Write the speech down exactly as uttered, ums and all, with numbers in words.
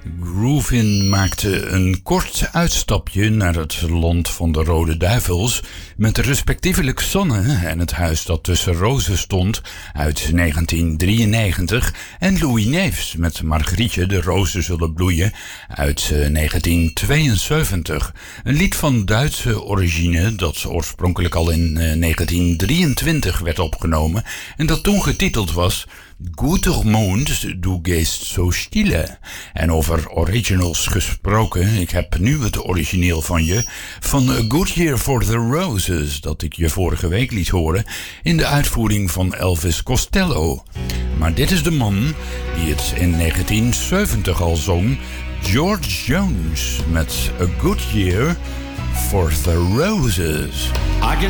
Groovin maakte een kort uitstapje naar het land van de Rode Duivels met respectievelijk Sanne en het huis dat tussen rozen stond uit negentien drieënnegentig en Louis Neefs met Margrietje de rozen zullen bloeien uit negentien tweeënzeventig. Een lied van Duitse origine dat oorspronkelijk al in negentien drieëntwintig werd opgenomen en dat toen getiteld was Guter Mond, du gehst so stille. En over originals gesproken, ik heb nu het origineel van je, van A Good Year for the Roses, dat ik je vorige week liet horen, in de uitvoering van Elvis Costello. Maar dit is de man die het in negentien zeventig al zong, George Jones, met A Good Year for the Roses. I can